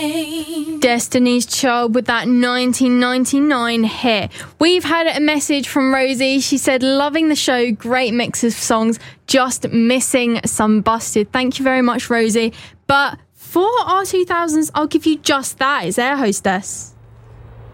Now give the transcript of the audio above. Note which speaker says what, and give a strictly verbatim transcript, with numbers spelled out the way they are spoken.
Speaker 1: Destiny's Child with that nineteen ninety-nine hit. We've had a message from Rosie. She said, loving the show, great mix of songs, just missing some Busted. Thank you very much, Rosie. But for our two thousands, I'll give you just that. It's Air Hostess.